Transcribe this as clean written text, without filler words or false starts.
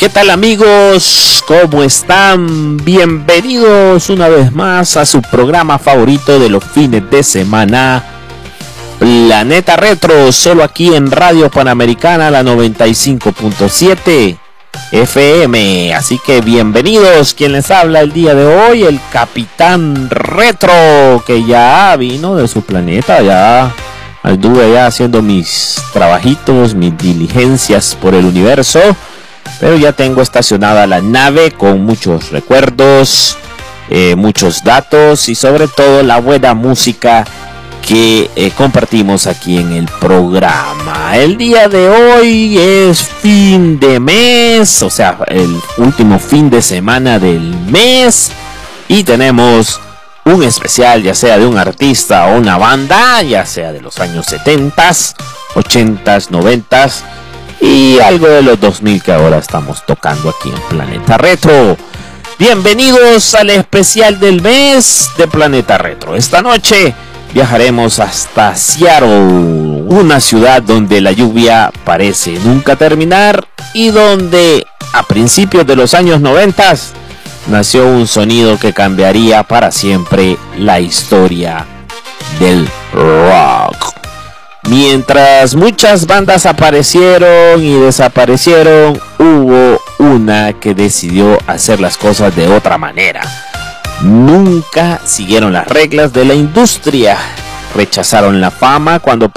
¿qué tal amigos? ¿Cómo están? Bienvenidos una vez más a su programa favorito de los fines de semana, Planeta Retro, solo aquí en Radio Panamericana, la 95.7 FM. Así que bienvenidos, quien les habla el día de hoy, el Capitán Retro, que ya vino de su planeta, ya anduve ya haciendo mis trabajitos, mis diligencias por el universo, pero ya tengo estacionada la nave con muchos recuerdos, muchos datos y sobre todo la buena música que compartimos aquí en el programa. El día de hoy es fin de mes, o sea, el último fin de semana del mes, y tenemos un especial, ya sea de un artista o una banda, ya sea de los años 70s, 80s, 90s y algo de los 2000 que ahora estamos tocando aquí en Planeta Retro. Bienvenidos al especial del mes de Planeta Retro. Esta noche viajaremos hasta Seattle, una ciudad donde la lluvia parece nunca terminar y donde a principios de los años 90 nació un sonido que cambiaría para siempre la historia del rock. Mientras muchas bandas aparecieron y desaparecieron, hubo una que decidió hacer las cosas de otra manera. Nunca siguieron las reglas de la industria. Rechazaron la fama cuando